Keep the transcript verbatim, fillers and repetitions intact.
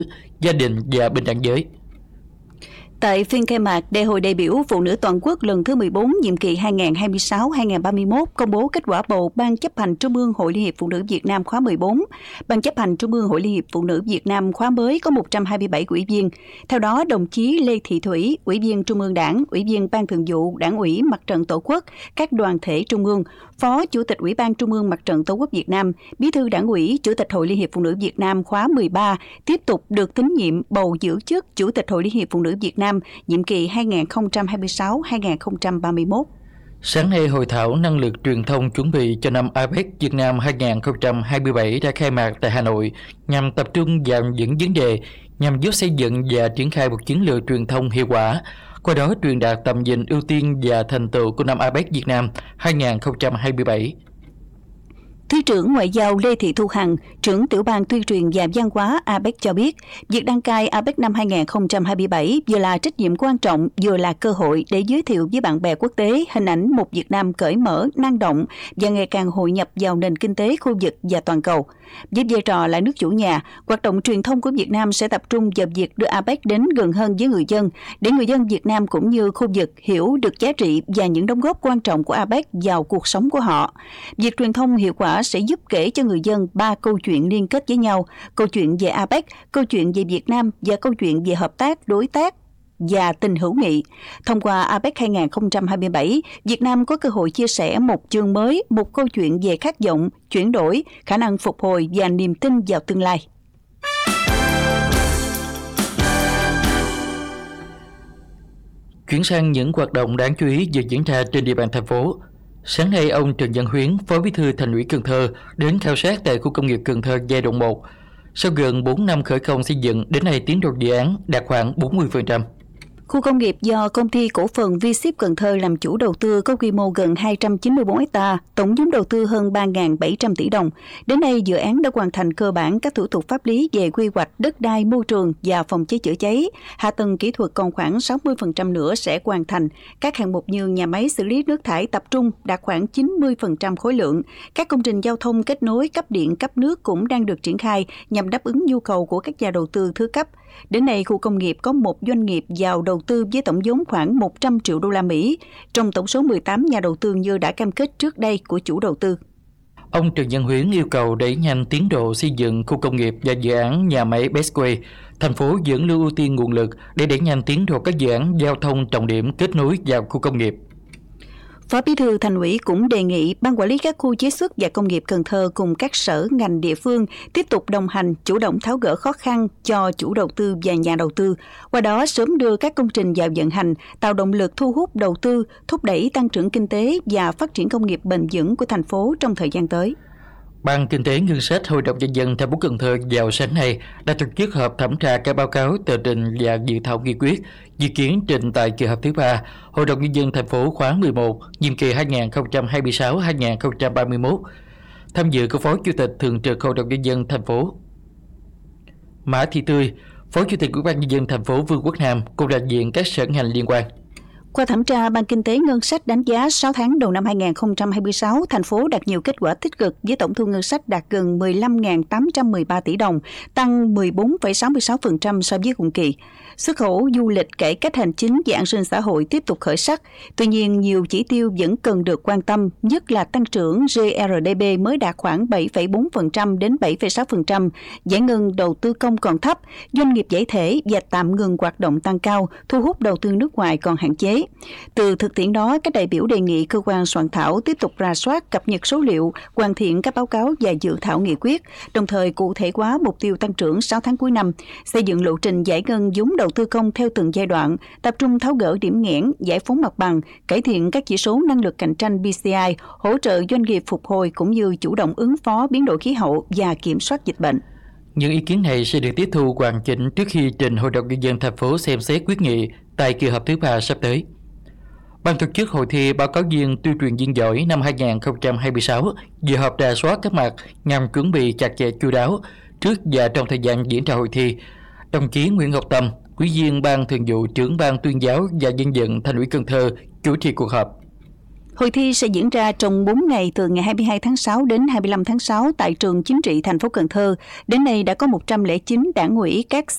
gia đình và bình đẳng giới. Tại phiên khai mạc, Đại hội đại biểu Phụ nữ toàn quốc lần thứ mười bốn nhiệm kỳ hai nghìn không trăm hai mươi sáu đến hai nghìn không trăm ba mươi mốt công bố kết quả bầu Ban chấp hành Trung ương Hội Liên hiệp Phụ nữ Việt Nam khóa mười bốn. Ban chấp hành Trung ương Hội Liên hiệp Phụ nữ Việt Nam khóa mới có một trăm hai mươi bảy ủy viên. Theo đó, đồng chí Lê Thị Thủy, Ủy viên Trung ương Đảng, Ủy viên Ban Thường vụ Đảng ủy Mặt trận Tổ quốc, các đoàn thể Trung ương, Phó Chủ tịch Ủy ban Trung ương Mặt trận Tổ quốc Việt Nam, Bí thư Đảng ủy, Chủ tịch Hội Liên hiệp Phụ nữ Việt Nam khóa mười ba tiếp tục được tín nhiệm bầu giữ chức Chủ tịch Hội Liên hiệp Phụ nữ Việt Nam nhiệm kỳ hai nghìn không trăm hai mươi sáu đến hai nghìn không trăm ba mươi mốt. Sáng nay, hội thảo năng lực truyền thông chuẩn bị cho năm a pếch Việt Nam hai nghìn không trăm hai mươi bảy đã khai mạc tại Hà Nội nhằm tập trung vào những vấn đề nhằm giúp xây dựng và triển khai một chiến lược truyền thông hiệu quả, qua đó truyền đạt tầm nhìn ưu tiên và thành tựu của năm a pếch Việt Nam hai nghìn không trăm hai mươi bảy. Thứ trưởng Ngoại giao Lê Thị Thu Hằng, trưởng tiểu ban tuyên truyền và văn hóa a pếch cho biết, việc đăng cai a pếch năm hai nghìn không trăm hai mươi bảy vừa là trách nhiệm quan trọng, vừa là cơ hội để giới thiệu với bạn bè quốc tế hình ảnh một Việt Nam cởi mở, năng động và ngày càng hội nhập vào nền kinh tế khu vực và toàn cầu. Với vai trò là nước chủ nhà, hoạt động truyền thông của Việt Nam sẽ tập trung vào việc đưa a pếch đến gần hơn với người dân, để người dân Việt Nam cũng như khu vực hiểu được giá trị và những đóng góp quan trọng của a pếch vào cuộc sống của họ. Việc truyền thông hiệu quả sẽ giúp kể cho người dân ba câu chuyện liên kết với nhau: câu chuyện về a pếch, câu chuyện về Việt Nam và câu chuyện về hợp tác, đối tác và tình hữu nghị. Thông qua a pếch hai nghìn không trăm hai mươi bảy, Việt Nam có cơ hội chia sẻ một chương mới, một câu chuyện về khát vọng, chuyển đổi, khả năng phục hồi và niềm tin vào tương lai. Chuyển sang những hoạt động đáng chú ý vừa diễn ra trên địa bàn thành phố. Sáng nay, ông Trần Văn Huyến, Phó Bí thư Thành ủy Cần Thơ đến khảo sát tại khu công nghiệp Cần Thơ giai đoạn một. Sau gần bốn năm khởi công xây dựng, đến nay tiến độ dự án đạt khoảng bốn mươi phần trăm. Khu công nghiệp do Công ty Cổ phần V-Ship Cần Thơ làm chủ đầu tư có quy mô gần hai trăm chín mươi tư héc ta, tổng vốn đầu tư hơn ba nghìn bảy trăm tỷ đồng. Đến nay, dự án đã hoàn thành cơ bản các thủ tục pháp lý về quy hoạch đất đai, môi trường và phòng cháy chữa cháy. Hạ tầng kỹ thuật còn khoảng sáu mươi phần trăm nữa sẽ hoàn thành. Các hạng mục như nhà máy xử lý nước thải tập trung đạt khoảng chín mươi phần trăm khối lượng. Các công trình giao thông kết nối cấp điện, cấp nước cũng đang được triển khai nhằm đáp ứng nhu cầu của các nhà đầu tư thứ cấp. Đến nay, khu công nghiệp có một doanh nghiệp vào đầu tư với tổng vốn khoảng một trăm triệu đô la Mỹ, trong tổng số mười tám nhà đầu tư như đã cam kết trước đây của chủ đầu tư. Ông Trần Văn Huyến yêu cầu đẩy nhanh tiến độ xây dựng khu công nghiệp và dự án nhà máy Bestway. Thành phố vẫn lưu ưu tiên nguồn lực để đẩy nhanh tiến độ các dự án giao thông trọng điểm kết nối vào khu công nghiệp. Phó Bí thư Thành ủy cũng đề nghị Ban Quản lý các khu chế xuất và công nghiệp Cần Thơ cùng các sở ngành địa phương tiếp tục đồng hành, chủ động tháo gỡ khó khăn cho chủ đầu tư và nhà đầu tư, qua đó sớm đưa các công trình vào vận hành, tạo động lực thu hút đầu tư, thúc đẩy tăng trưởng kinh tế và phát triển công nghiệp bền vững của thành phố trong thời gian tới. Ban Kinh tế Ngân sách Hội đồng Nhân dân thành phố Cần Thơ vào sáng nay đã tổ chức họp thẩm tra các báo cáo tờ trình và dự thảo nghị quyết dự kiến trình tại kỳ họp thứ ba Hội đồng Nhân dân thành phố khóa mười một, nhiệm kỳ hai nghìn không trăm hai mươi sáu đến hai nghìn không trăm ba mươi mốt. Tham dự có Phó Chủ tịch Thường trực Hội đồng Nhân dân thành phố Mã Thị Tươi, Phó Chủ tịch Ủy ban Nhân dân thành phố Vương Quốc Nam cùng đại diện các sở ngành liên quan. Qua thẩm tra, Ban Kinh tế Ngân sách đánh giá sáu tháng đầu năm hai nghìn không trăm hai mươi sáu, thành phố đạt nhiều kết quả tích cực với tổng thu ngân sách đạt gần mười lăm nghìn tám trăm mười ba tỷ đồng, tăng mười bốn phẩy sáu mươi sáu phần trăm so với cùng kỳ. Xuất khẩu, du lịch, cải cách hành chính và an sinh xã hội tiếp tục khởi sắc. Tuy nhiên, nhiều chỉ tiêu vẫn cần được quan tâm, nhất là tăng trưởng giê rờ đê pê mới đạt khoảng bảy phẩy bốn phần trăm đến bảy phẩy sáu phần trăm, giải ngân đầu tư công còn thấp, doanh nghiệp giải thể và tạm ngừng hoạt động tăng cao, thu hút đầu tư nước ngoài còn hạn chế. Từ thực tiễn đó, các đại biểu đề nghị cơ quan soạn thảo tiếp tục rà soát, cập nhật số liệu, hoàn thiện các báo cáo và dự thảo nghị quyết, đồng thời cụ thể hóa mục tiêu tăng trưởng sáu tháng cuối năm, xây dựng lộ trình giải ngân vốn đầu tư công theo từng giai đoạn, tập trung tháo gỡ điểm nghẽn, giải phóng mặt bằng, cải thiện các chỉ số năng lực cạnh tranh pê xê i, hỗ trợ doanh nghiệp phục hồi cũng như chủ động ứng phó biến đổi khí hậu và kiểm soát dịch bệnh. Những ý kiến này sẽ được tiếp thu hoàn chỉnh trước khi trình Hội đồng Nhân dân thành phố xem xét quyết nghị tại kỳ họp thứ ba sắp tới. Ban tổ chức hội thi báo cáo viên tuyên truyền viên giỏi năm hai nghìn không trăm hai mươi sáu vừa họp rà soát các mặt nhằm chuẩn bị chặt chẽ chu đáo trước và trong thời gian diễn ra hội thi. Đồng chí Nguyễn Ngọc Tâm, Ủy viên Ban Thường vụ, Trưởng Ban Tuyên giáo và Dân vận Thành ủy Cần Thơ chủ trì cuộc họp. Hội thi sẽ diễn ra trong bốn ngày từ ngày hai mươi hai tháng sáu đến hai mươi lăm tháng sáu tại trường Chính trị thành phố Cần Thơ. Đến nay đã có một trăm lẻ chín đảng ủy các